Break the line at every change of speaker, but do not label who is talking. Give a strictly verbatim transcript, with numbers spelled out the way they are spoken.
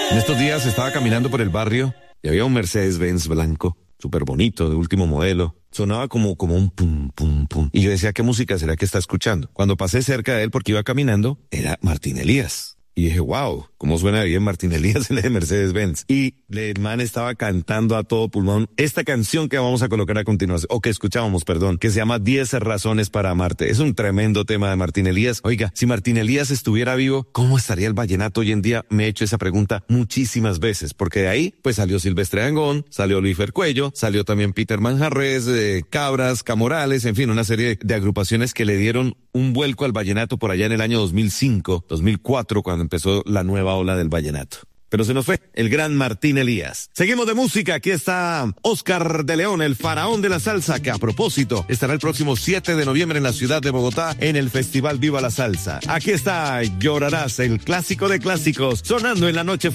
En estos días estaba caminando por el barrio y había un Mercedes-Benz blanco, súper bonito, de último modelo. Sonaba como, como un pum, pum, pum. Y yo decía, ¿qué música será que está escuchando? Cuando pasé cerca de él porque iba caminando, era Martín Elías. Y dije, wow, cómo suena bien Martín Elías en el Mercedes-Benz. Y el man estaba cantando a todo pulmón esta canción que vamos a colocar a continuación, o que escuchábamos, perdón, que se llama diez razones para amarte. Es un tremendo tema de Martín Elías. Oiga, si Martín Elías estuviera vivo, ¿cómo estaría el vallenato hoy en día? Me he hecho esa pregunta muchísimas veces, porque de ahí, pues salió Silvestre Dangond, salió Luis Cuello, salió también Peter Manjarrés, eh, Cabras, Camorales, en fin, una serie de agrupaciones que le dieron un vuelco al vallenato por allá en el año dos mil cinco, dos mil cuatro, cuando empezó la nueva ola del vallenato. Pero se nos fue el gran Martín Elías. Seguimos de música, aquí está Oscar de León, el faraón de la salsa, que a propósito estará el próximo siete de noviembre en la ciudad de Bogotá en el Festival Viva la Salsa. Aquí está Llorarás, el clásico de clásicos, sonando en la noche.